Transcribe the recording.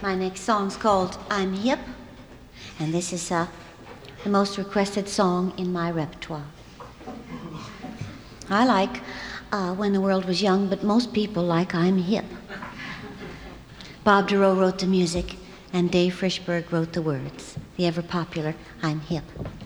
My next song's called I'm Hip, and this is the most requested song in my repertoire. I like When the World Was Young, but most people like I'm Hip. Bob Dorough wrote the music, and Dave Frischberg wrote the words. The ever popular I'm Hip.